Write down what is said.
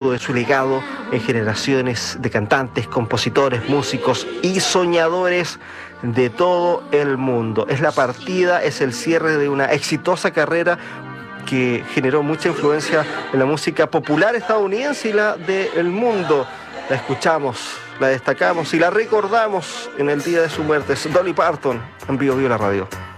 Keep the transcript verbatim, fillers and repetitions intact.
de su legado en generaciones de cantantes, compositores, músicos y soñadores de todo el mundo. Es la partida, es el cierre de una exitosa carrera que generó mucha influencia en la música popular estadounidense y la del mundo. La escuchamos, la destacamos y la recordamos en el día de su muerte. Es Dolly Parton en Bio Bio La Radio.